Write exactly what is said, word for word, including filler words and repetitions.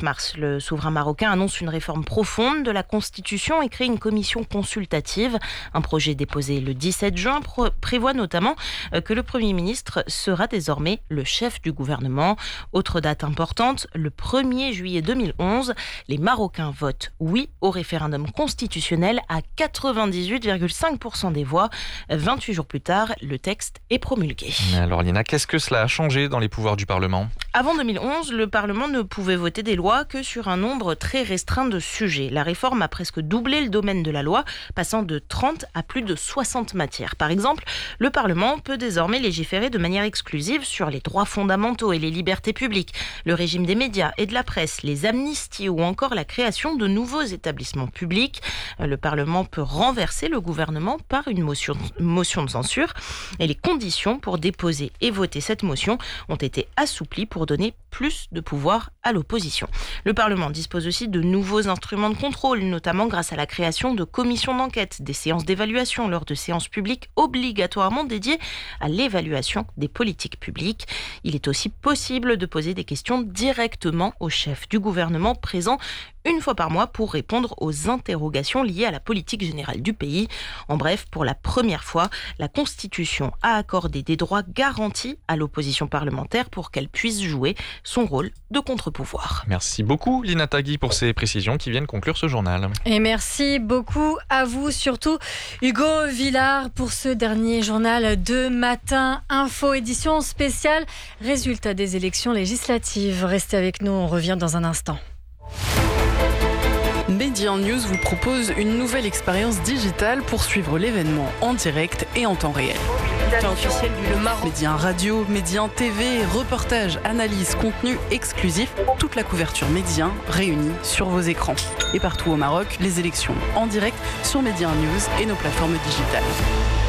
neuf mars. Le souverain marocain annonce une réforme profonde de la Constitution et crée une commission consultative. Un projet déposé le dix-sept juin prévoit notamment que le Premier ministre sera désormais le chef du gouvernement. Autre date importante, le premier juillet deux mille onze, les Marocains votent oui au référendum constitutionnel à quatre-vingt-dix-huit virgule cinq pour cent des voix. vingt-huit jours plus tard, le texte est promulgué. Alors Lina, qu'est-ce que cela a changé dans les pouvoirs du Parlement ? Avant deux mille onze, le Parlement ne pouvait voter des lois que sur un nombre très restreint de sujets. La réforme a presque doublé le domaine de la loi, passant de trente à plus de soixante matières. Par exemple, le Parlement peut désormais légiférer de manière exclusive sur les droits fondamentaux et les libertés publiques, le régime des médias et de la presse, les amnisties ou encore la création de nouveaux établissements publics. Le Parlement peut renverser le gouvernement par une motion, motion de censure et les conditions pour déposer et voter cette motion ont été assouplies pour donner plus de pouvoir à l'opposition. Le Parlement dispose aussi de nouveaux instruments de contrôle, notamment grâce à la création de commissions d'enquête, des séances d'évaluation lors de séances publiques obligatoirement dédiées à l'évaluation des politiques publiques. Il est aussi possible de poser des questions directement au chef du gouvernement présent une fois par mois pour répondre aux interrogations liées à la politique générale du pays. En bref, pour la première fois, la Constitution a accordé des droits garantis à l'opposition parlementaire pour qu'elle puisse jouer son rôle de contre-pouvoir. Merci beaucoup Lina Tagui pour ces précisions qui viennent conclure ce journal. Et merci beaucoup à vous, surtout Hugo Villard pour ce dernier journal de Matin Info, édition spéciale résultats des élections législatives. Restez avec nous, on revient dans un instant. Média News vous propose une nouvelle expérience digitale pour suivre l'événement en direct et en temps réel. Officiel du Le Maroc. Média radio, média T V, reportages, analyses, contenu exclusif, toute la couverture média réunie sur vos écrans. Et partout au Maroc, les élections en direct sur Média News et nos plateformes digitales.